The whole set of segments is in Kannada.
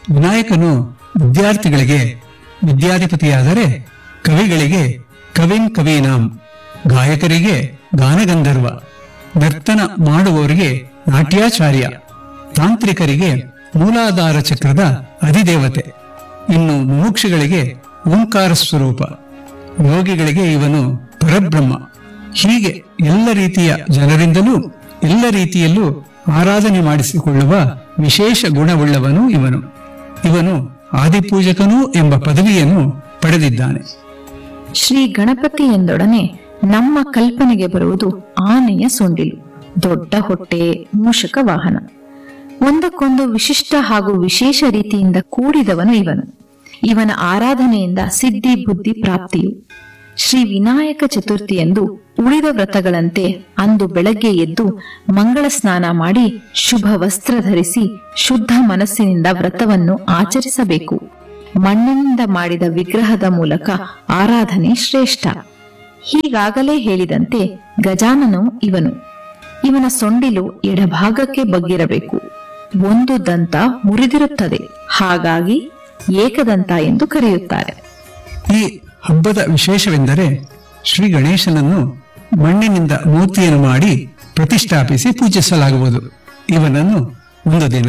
ವಿನಾಯಕನು ವಿದ್ಯಾರ್ಥಿಗಳಿಗೆ ವಿದ್ಯಾಧಿಪತಿಯಾದರೆ ಕವಿಗಳಿಗೆ ಕವಿನ್ ಕವೀನಾಂ, ಗಾಯಕರಿಗೆ ಗಾನಗಂಧರ್ವ, ನರ್ತನ ಮಾಡುವವರಿಗೆ ನಾಟ್ಯಾಚಾರ್ಯ, ತಾಂತ್ರಿಕರಿಗೆ ಮೂಲಾಧಾರ ಚಕ್ರದ ಅಧಿದೇವತೆ, ಇನ್ನು ಮುಮುಕ್ಷುಗಳಿಗೆ ಓಂಕಾರ ಸ್ವರೂಪ, ಯೋಗಿಗಳಿಗೆ ಇವನು ಪರಬ್ರಹ್ಮ. ಹೀಗೆ ಎಲ್ಲ ರೀತಿಯ ಜನರಿಂದಲೂ ಎಲ್ಲ ರೀತಿಯಲ್ಲೂ ಆರಾಧನೆ ಮಾಡಿಸಿಕೊಳ್ಳುವ ವಿಶೇಷ ಗುಣವುಳ್ಳವನು ಇವನು. ಇವನು ಆದಿಪೂಜಕನೂ ಎಂಬ ಪದವಿಯನ್ನು ಪಡೆದಿದ್ದಾನೆ. ಶ್ರೀ ಗಣಪತಿ ಎಂದೊಡನೆ ನಮ್ಮ ಕಲ್ಪನೆಗೆ ಬರುವುದು ಆನೆಯ ಸೊಂಡಿಲು, ದೊಡ್ಡ ಹೊಟ್ಟೆ, ಮೂಷಕ ವಾಹನ. ಒಂದಕ್ಕೊಂದು ವಿಶಿಷ್ಟ ಹಾಗೂ ವಿಶೇಷ ರೀತಿಯಿಂದ ಕೂಡಿದವನು ಇವನು. ಇವನ ಆರಾಧನೆಯಿಂದ ಸಿದ್ಧಿ ಬುದ್ಧಿ ಪ್ರಾಪ್ತಿಯು. ಶ್ರೀ ವಿನಾಯಕ ಚತುರ್ಥಿಯಂದು ಉಳಿದ ವ್ರತಗಳಂತೆ ಅಂದು ಬೆಳಗ್ಗೆ ಎದ್ದು ಮಂಗಳ ಸ್ನಾನ ಮಾಡಿ ಶುಭ ವಸ್ತ್ರ ಧರಿಸಿ ಶುದ್ಧ ಮನಸ್ಸಿನಿಂದ ವ್ರತವನ್ನು ಆಚರಿಸಬೇಕು. ಮಣ್ಣಿನಿಂದ ಮಾಡಿದ ವಿಗ್ರಹದ ಮೂಲಕ ಆರಾಧನೆ ಶ್ರೇಷ್ಠ. ಹೀಗಾಗಲೇ ಹೇಳಿದಂತೆ ಗಜಾನನು ಇವನು. ಇವನ ಸೊಂಡಿಲು ಎಡಭಾಗಕ್ಕೆ ಬಗ್ಗಿರಬೇಕು. ಒಂದು ದಂತ ಮುರಿದಿರುತ್ತದೆ, ಹಾಗಾಗಿ ಏಕದಂತ ಎಂದು ಕರೆಯುತ್ತಾರೆ. ಈ ಹಬ್ಬದ ವಿಶೇಷವೆಂದರೆ ಶ್ರೀ ಗಣೇಶನನ್ನು ಮಣ್ಣಿನಿಂದ ಮೂರ್ತಿಯನ್ನು ಮಾಡಿ ಪ್ರತಿಷ್ಠಾಪಿಸಿ ಪೂಜಿಸಲಾಗುವುದು. ಇವನನ್ನು 1 ದಿನ,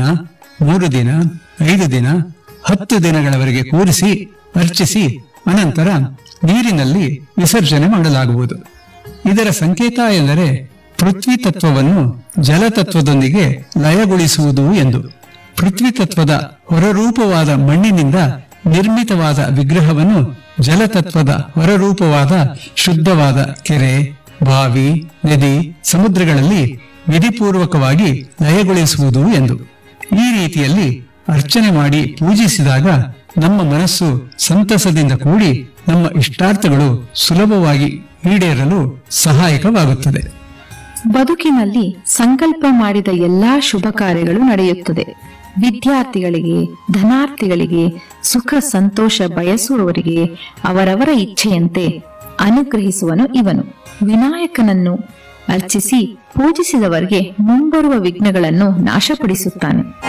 3 ದಿನ, 5 ದಿನ, 10 ದಿನಗಳವರೆಗೆ ಕೂರಿಸಿ ಅರ್ಚಿಸಿ ಅನಂತರ ನೀರಿನಲ್ಲಿ ವಿಸರ್ಜನೆ ಮಾಡಲಾಗುವುದು. ಇದರ ಸಂಕೇತ ಎಂದರೆ ಪೃಥ್ವಿ ತತ್ವವನ್ನು ಜಲತತ್ವದೊಂದಿಗೆ ಲಯಗೊಳಿಸುವುದು ಎಂದು. ಪೃಥ್ವಿ ತತ್ವದ ಹೊರರೂಪವಾದ ಮಣ್ಣಿನಿಂದ ನಿರ್ಮಿತವಾದ ವಿಗ್ರಹವನ್ನು ಜಲತತ್ವದ ಹೊರರೂಪವಾದ ಶುದ್ಧವಾದ ಕೆರೆ, ಬಾವಿ, ನದಿ, ಸಮುದ್ರಗಳಲ್ಲಿ ವಿಧಿಪೂರ್ವಕವಾಗಿ ಲಯಗೊಳಿಸುವುದು ಎಂದು. ಈ ರೀತಿಯಲ್ಲಿ ಅರ್ಚನೆ ಮಾಡಿ ಪೂಜಿಸಿದಾಗ ನಮ್ಮ ಮನಸ್ಸು ಸಂತಸದಿಂದ ಕೂಡಿ ನಮ್ಮ ಇಷ್ಟಾರ್ಥಗಳು ಸುಲಭವಾಗಿ ಈಡೇರಲು ಸಹಾಯಕವಾಗುತ್ತದೆ. ಬದುಕಿನಲ್ಲಿ ಸಂಕಲ್ಪ ಮಾಡಿದ ಎಲ್ಲಾ ಶುಭ ಕಾರ್ಯಗಳು ನಡೆಯುತ್ತದೆ. ವಿದ್ಯಾರ್ಥಿಗಳಿಗೆ, ಧನಾರ್ಥಿಗಳಿಗೆ, ಸುಖ ಸಂತೋಷ ಬಯಸುವವರಿಗೆ ಅವರವರ ಇಚ್ಛೆಯಂತೆ ಅನುಗ್ರಹಿಸುವನು ಇವನು. ವಿನಾಯಕನನ್ನು ಅರ್ಚಿಸಿ ಪೂಜಿಸಿದವರಿಗೆ ಮುಂಬರುವ ವಿಘ್ನಗಳನ್ನು ನಾಶಪಡಿಸುತ್ತಾನೆ.